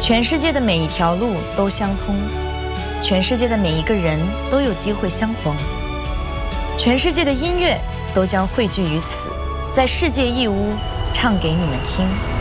全世界的每一条路都相通，全世界的每一个人都有机会相逢，全世界的音乐都将汇聚于此，在世界一屋唱给你们听。